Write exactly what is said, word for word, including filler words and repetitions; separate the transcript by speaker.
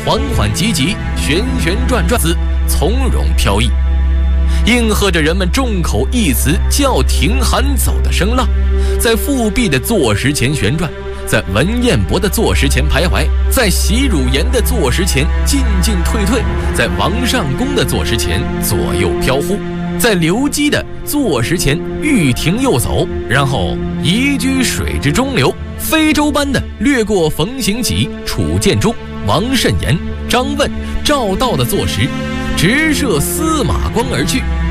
Speaker 1: 缓缓急急，旋旋转转，从容飘逸，应和着人们众口一词叫停喊走的声浪，在富弼的坐石前旋转，在文彦博的坐石前徘徊，在席汝言的坐石前进进退退，在王上公的坐石前左右飘忽，在刘基的坐石前欲停又走，然后移居水之中流，非洲般的掠过冯行己、楚建中、王慎言、张问、赵道的坐石，直射司马光而去。